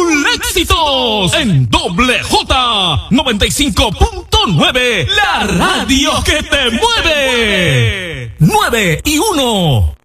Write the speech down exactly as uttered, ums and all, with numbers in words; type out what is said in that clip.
Full Éxitos en Doble J noventa y cinco punto nueve, la radio que te mueve. nueve y uno.